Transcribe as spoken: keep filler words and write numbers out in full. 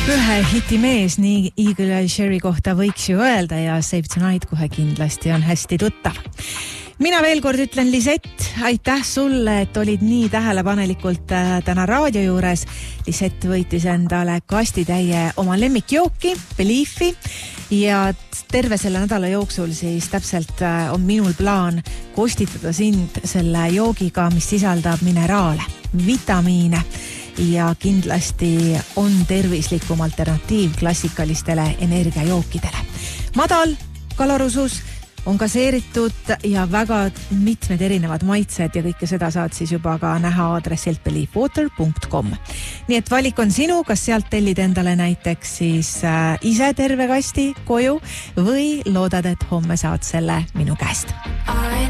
Ühe hiti mees nii Eagle Eye Cherry kohta võiks ju öelda ja Save Tonight kohe kindlasti on hästi tuttav. Mina veel kord ütlen, Lisett, aitäh sulle, et olid nii tähelepanelikult täna raadio juures. Lisett võitis endale kastitäie oma lemmikjooki, Beliefi, ja terve selle nädala jooksul siis täpselt on minul plaan kostitada sind selle joogiga, mis sisaldab mineraale, vitamiine ja kindlasti on tervislikum alternatiiv klassikalistele energiajookidele. Madal kalorusus, on gaseeritud ja väga mitmed erinevad maitsed ja kõike seda saad siis juba ka näha aadressilt believe water dot com. Nii et valik on sinu, kas sealt tellid endale näiteks siis äh, ise terve kasti koju või loodad, et homme saad selle minu käest.